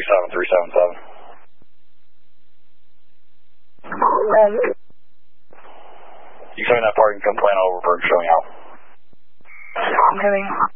37377. You coming that parking, come plan over for showing out. I'm coming.